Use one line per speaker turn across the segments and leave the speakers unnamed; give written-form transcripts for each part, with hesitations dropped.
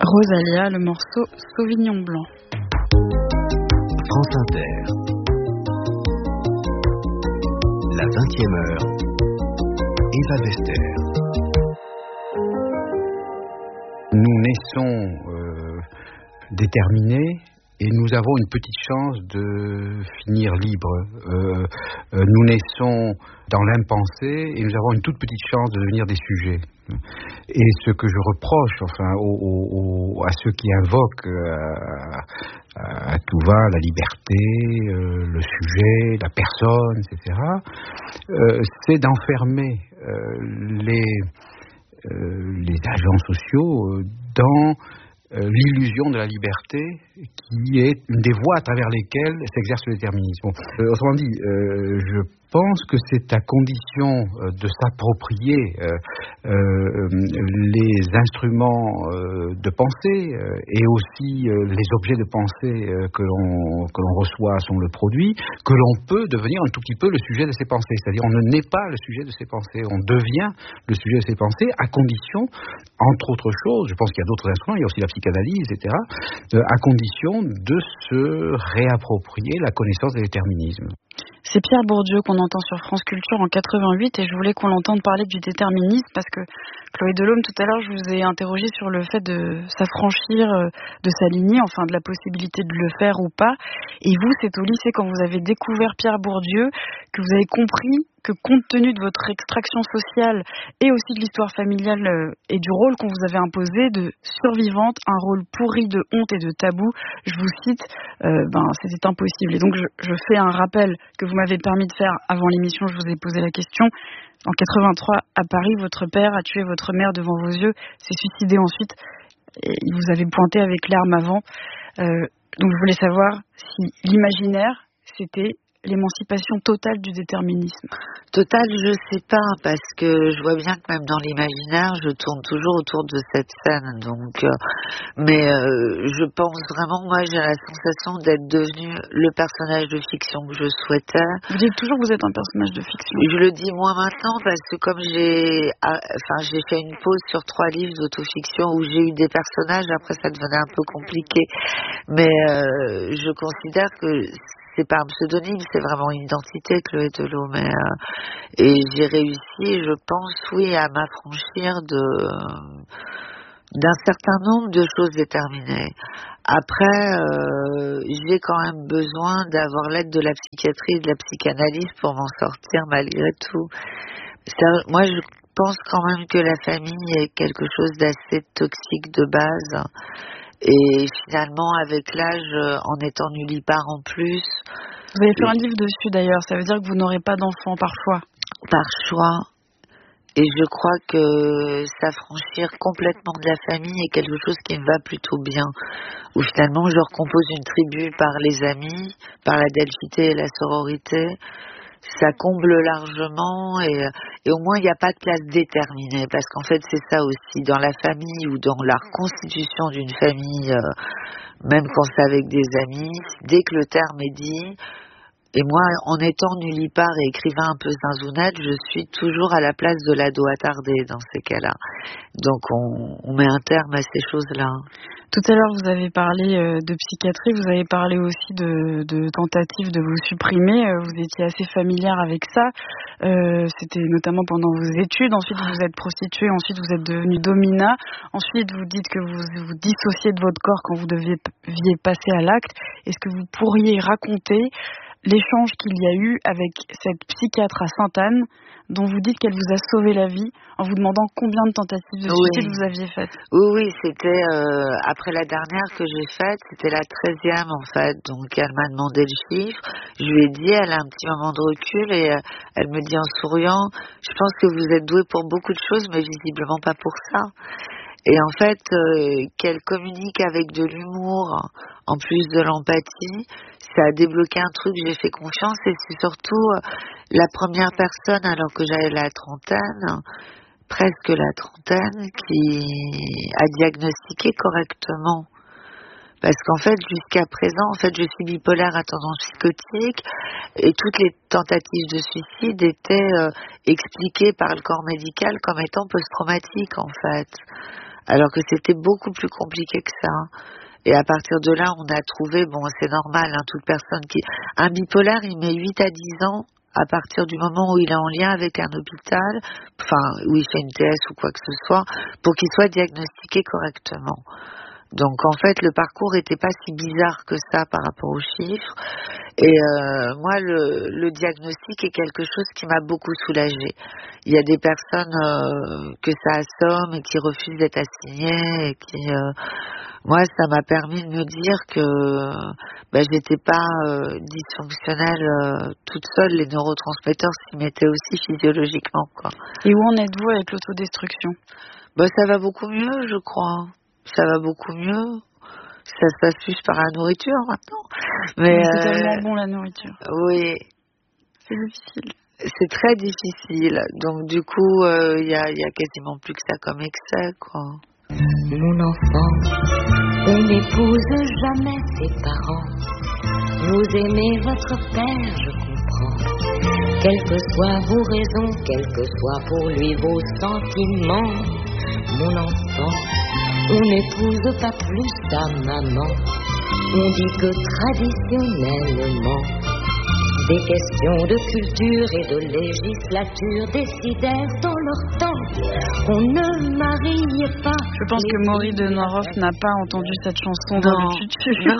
Rosalia, le morceau Sauvignon Blanc.
France Inter. La 20e heure. Eva Wester.
Nous naissons déterminés et nous avons une petite chance de finir libres. Nous naissons dans l'impensé et nous avons une toute petite chance de devenir des sujets. Et ce que je reproche à ceux qui invoquent à tout va la liberté, le sujet, la personne, etc., c'est d'enfermer les agents sociaux dans l'illusion de la liberté qui est une des voies à travers lesquelles s'exerce le déterminisme. Autrement dit, je pense que c'est à condition de s'approprier les instruments de pensée et aussi les objets de pensée que l'on reçoit sont le produit, que l'on peut devenir un tout petit peu le sujet de ses pensées. C'est-à-dire on ne naît pas le sujet de ses pensées, on devient le sujet de ses pensées à condition, entre autres choses, je pense qu'il y a d'autres instruments, il y a aussi la psychanalyse, etc., à condition de se réapproprier la connaissance des déterminismes.
C'est Pierre Bourdieu qu'on entend sur France Culture en 88 et je voulais qu'on l'entende parler du déterminisme parce que Chloé Delhomme, tout à l'heure, je vous ai interrogé sur le fait de s'affranchir de sa lignée, enfin de la possibilité de le faire ou pas. Et vous, c'est au lycée quand vous avez découvert Pierre Bourdieu que vous avez compris que compte tenu de votre extraction sociale et aussi de l'histoire familiale et du rôle qu'on vous avait imposé de survivante, un rôle pourri de honte et de tabou, je vous cite, c'était impossible. Et donc je fais un rappel que vous m'avez permis de faire avant l'émission, je vous ai posé la question. En 83, à Paris, votre père a tué votre mère devant vos yeux, s'est suicidé ensuite, et il vous avait pointé avec l'arme avant. Donc je voulais savoir si l'imaginaire, c'était l'émancipation totale du déterminisme.
Total, je sais pas, parce que je vois bien que même dans l'imaginaire, je tourne toujours autour de cette scène. Donc, je pense vraiment, moi, j'ai la sensation d'être devenue le personnage de fiction que je souhaitais.
Vous dites toujours que vous êtes un personnage de fiction.
Je le dis moins maintenant parce que comme j'ai fait une pause sur 3 livres d'autofiction où j'ai eu des personnages, après ça devenait un peu compliqué. Mais je considère que c'est pas un pseudonyme, c'est vraiment une identité, Chloé Delhomme. Et j'ai réussi, je pense, oui, à m'affranchir d'un certain nombre de choses déterminées. Après, j'ai quand même besoin d'avoir l'aide de la psychiatrie et de la psychanalyse pour m'en sortir malgré tout. Moi, je pense quand même que la famille est quelque chose d'assez toxique de base. Et finalement, avec l'âge, en étant nullipare en plus...
Vous avez fait un livre dessus d'ailleurs, ça veut dire que vous n'aurez pas d'enfant par choix.
Par choix. Et je crois que s'affranchir complètement de la famille est quelque chose qui me va plutôt bien. Où finalement, je recompose une tribu par les amis, par la delphité et la sororité. Ça comble largement et au moins il n'y a pas de place déterminée parce qu'en fait c'est ça aussi dans la famille ou dans la constitution d'une famille, même quand c'est avec des amis, dès que le terme est dit, et moi en étant nullipare et écrivain un peu zinzounette, je suis toujours à la place de l'ado attardé dans ces cas-là. Donc on met un terme à ces choses-là.
Tout à l'heure, vous avez parlé de psychiatrie, vous avez parlé aussi de tentatives de vous supprimer. Vous étiez assez familière avec ça. C'était notamment pendant vos études. Ensuite, vous êtes prostituée. Ensuite, vous êtes devenue domina. Ensuite, vous dites que vous vous dissociez de votre corps quand vous deviez passer à l'acte. Est-ce que vous pourriez raconter l'échange qu'il y a eu avec cette psychiatre à Sainte-Anne dont vous dites qu'elle vous a sauvé la vie en vous demandant combien de tentatives de suicide vous aviez faites?
Oui, c'était après la dernière que j'ai faite, c'était la 13e en fait, donc elle m'a demandé le chiffre, je lui ai dit, elle a un petit moment de recul et elle me dit en souriant, je pense que vous êtes douée pour beaucoup de choses mais visiblement pas pour ça. Et en fait, qu'elle communique avec de l'humour, en plus de l'empathie, ça a débloqué un truc, j'ai fait confiance et c'est surtout la première personne, alors que j'avais la trentaine, presque la trentaine, qui a diagnostiqué correctement. Parce qu'en fait, jusqu'à présent, je suis bipolaire à tendance psychotique et toutes les tentatives de suicide étaient expliquées par le corps médical comme étant post-traumatiques, en fait. alors que c'était beaucoup plus compliqué que ça. Et à partir de là, on a trouvé, bon, c'est normal, toute personne un bipolaire, il met 8 à 10 ans à partir du moment où il est en lien avec un hôpital, où il fait une TS ou quoi que ce soit, pour qu'il soit diagnostiqué correctement. Donc en fait, le parcours était pas si bizarre que ça par rapport aux chiffres. Et moi, le diagnostic est quelque chose qui m'a beaucoup soulagée. Il y a des personnes que ça assomme et qui refusent d'être assignées et qui... moi, ça m'a permis de me dire que j'étais pas dysfonctionnelle toute seule. Les neurotransmetteurs s'y mettaient aussi physiologiquement, quoi.
Et où en êtes-vous avec l'autodestruction ?
Ça va beaucoup mieux, je crois. Ça va beaucoup mieux. Ça se passe plus par la nourriture maintenant. Mais
c'est tellement bon la nourriture.
Oui.
C'est difficile.
C'est très difficile. Donc du coup, y a quasiment plus que ça comme excès, quoi.
Mon enfant, on n'épouse jamais ses parents. Vous aimez votre père, je comprends. Quelles que soient vos raisons, quels que soient pour lui vos sentiments. Mon enfant, on n'épouse pas plus sa maman. On dit que traditionnellement, des questions de culture et de législature décidèrent dans leur temps qu'on ne mariait pas.
Je pense que Maury de Noiroff n'a pas entendu cette chanson dans le futur.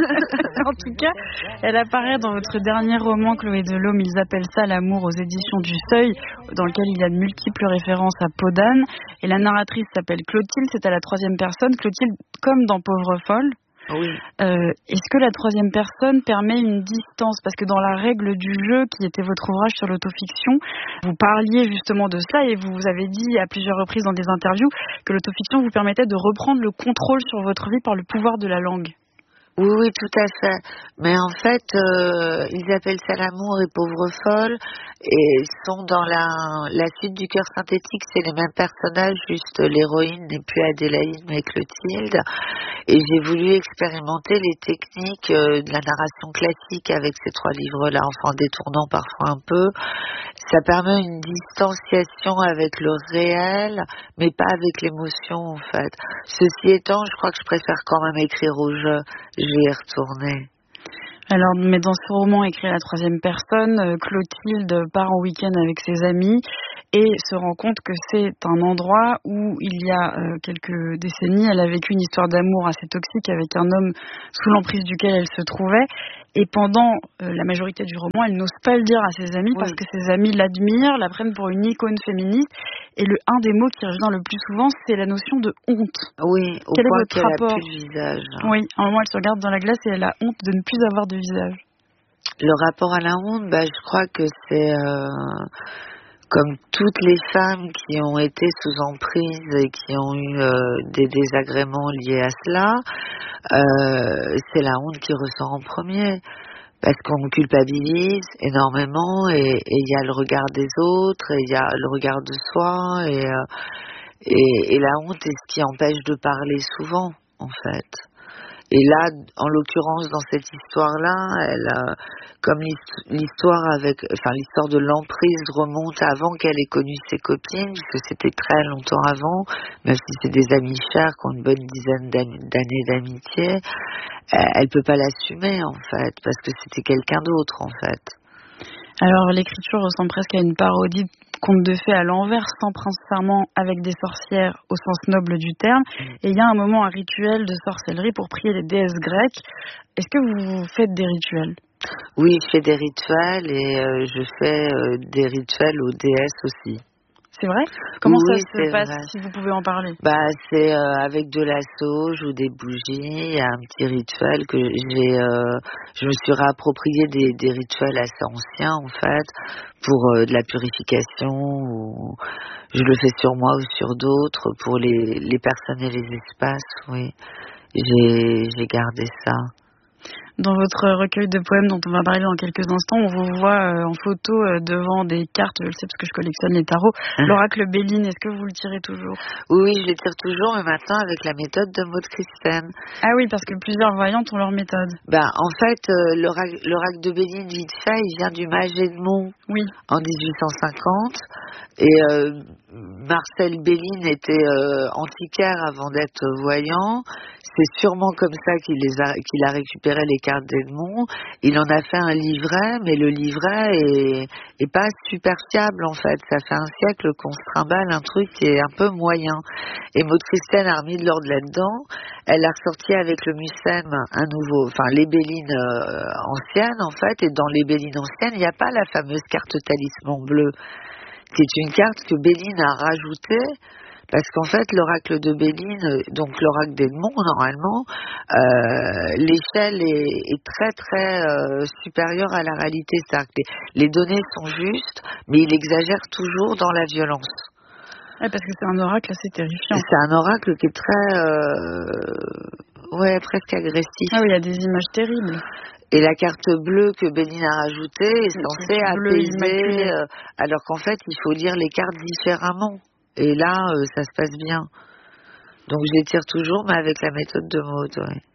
En tout cas, elle apparaît dans votre dernier roman, Chloé Delhomme, Ils appellent ça l'amour, aux éditions du Seuil, dans lequel il y a de multiples références à Peau d'âne. Et la narratrice s'appelle Clotilde, c'est à la 3e personne. Clotilde, comme dans Pauvre folle.
Oui.
Est-ce que la 3e personne permet une distance ? Parce que dans la règle du jeu, qui était votre ouvrage sur l'autofiction, vous parliez justement de cela et vous avez dit à plusieurs reprises dans des interviews que l'autofiction vous permettait de reprendre le contrôle sur votre vie par le pouvoir de la langue.
Oui, tout à fait. Mais en fait, Ils appellent ça l'amour et Pauvre folle, et sont dans la suite du Cœur synthétique, c'est les mêmes personnages, juste l'héroïne n'est plus Adélaïde mais Clotilde. Et j'ai voulu expérimenter les techniques de la narration classique avec ces 3 livres-là, en détournant parfois un peu. Ça permet une distanciation avec le réel, mais pas avec l'émotion, en fait. Ceci étant, je crois que je préfère quand même écrire au jeu. Je vais y retourner.
Alors, mais dans ce roman écrit à la 3e personne, Clotilde part en week-end avec ses amis et se rend compte que c'est un endroit où il y a quelques décennies, elle a vécu une histoire d'amour assez toxique avec un homme sous l'emprise duquel elle se trouvait. Et pendant la majorité du roman, elle n'ose pas le dire à ses amis parce que ses amis l'admirent, la prennent pour une icône féministe. Et un des mots qui revient le plus souvent, c'est la notion de honte.
Oui, au
Quel
point
est votre
qu'elle
rapport ?
a plus de visage.
Oui, à un moment, elle se regarde dans la glace et elle a honte de ne plus avoir de visage.
Le rapport à la honte, je crois que c'est comme toutes les femmes qui ont été sous emprise et qui ont eu des désagréments liés à cela, c'est la honte qui ressort en premier. Parce qu'on culpabilise énormément et il y a le regard des autres et il y a le regard de soi et la honte est ce qui empêche de parler souvent, en fait. Et là, en l'occurrence, dans cette histoire-là, elle, comme l'histoire de l'emprise remonte avant qu'elle ait connu ses copines, puisque c'était très longtemps avant, même si c'est des amis chers qui ont une bonne dizaine d'années d'amitié, elle peut pas l'assumer, en fait, parce que c'était quelqu'un d'autre, en fait.
Alors, l'écriture ressemble presque à une parodie de conte de fées à l'envers, sans prince charmant avec des sorcières au sens noble du terme. Et il y a un moment, un rituel de sorcellerie pour prier les déesses grecques. Est-ce que vous faites des rituels ?
Oui, je fais des rituels et je fais des rituels aux déesses aussi.
C'est vrai ? Comment
oui,
ça se passe, si vous pouvez en parler ?
C'est avec de la sauge ou des bougies, un petit rituel que je me suis réapproprié des rituels assez anciens, en fait, pour de la purification, ou je le fais sur moi ou sur d'autres, pour les personnes et les espaces, oui. J'ai gardé ça.
Dans votre recueil de poèmes dont on va parler dans quelques instants, on vous voit en photo devant des cartes, je le sais parce que je collectionne les tarots, l'oracle Béline, est-ce que vous le tirez toujours ?
Oui, je le tire toujours, mais maintenant avec la méthode de Maud Christen.
Ah oui, parce que plusieurs voyantes ont leur méthode.
En fait, l'oracle de Béline, vite fait, il vient du mage Edmond en 1850. Et Marcel Béline était antiquaire avant d'être voyant. C'est sûrement comme ça qu'il a récupéré les cartes d'Edmond. Il en a fait un livret, mais le livret est pas super fiable en fait. Ça fait un siècle qu'on se trimballe un truc qui est un peu moyen. Et Maud Christine a remis de l'ordre là-dedans. Elle a ressorti avec le Mucem un nouveau, enfin les Bélines anciennes en fait. Et dans les Bélines anciennes, il n'y a pas la fameuse carte talisman bleu, qui est une carte que Béline a rajoutée. Parce qu'en fait, l'oracle de Béline, donc l'oracle d'Edmond, normalement, l'échelle est très très supérieure à la réalité. C'est-à-dire que les données sont justes, mais il exagère toujours dans la violence.
Ouais, parce que c'est un oracle assez terrifiant.
C'est un oracle qui est très, presque agressif.
Ah oui, il y a des images terribles.
Et la carte bleue que Béline a rajoutée est censée apaiser, alors qu'en fait, il faut lire les cartes différemment. Et là, ça se passe bien. Donc je les tire toujours, mais avec la méthode de Maud, ouais.